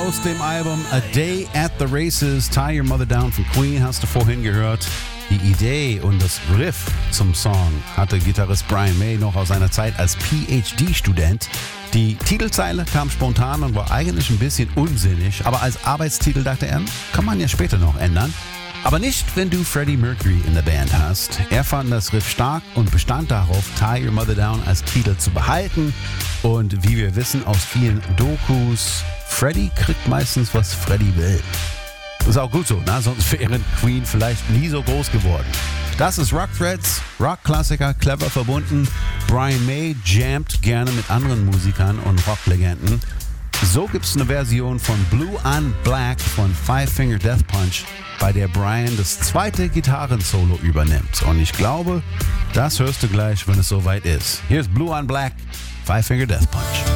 aus dem Album A Day at the Races, Tie Your Mother Down von Queen, hast du vorhin gehört. Die Idee und das Riff zum Song hatte Gitarrist Brian May noch aus seiner Zeit als PhD-Student. Die Titelzeile kam spontan und war eigentlich ein bisschen unsinnig, aber als Arbeitstitel dachte er, kann man ja später noch ändern. Aber nicht, wenn du Freddie Mercury in der Band hast. Er fand das Riff stark und bestand darauf, Tie Your Mother Down als Titel zu behalten. Und wie wir wissen aus vielen Dokus, Freddie kriegt meistens, was Freddie will. Das ist auch gut so, ne? Sonst wären Queen vielleicht nie so groß geworden. Das ist Rock Threads, Rock-Klassiker, clever verbunden. Brian May jammt gerne mit anderen Musikern und Rocklegenden. So gibt es eine Version von Blue on Black von Five Finger Death Punch, bei der Brian das zweite Gitarrensolo übernimmt. Und ich glaube, das hörst du gleich, wenn es soweit ist. Hier ist Blue on Black, Five Finger Death Punch.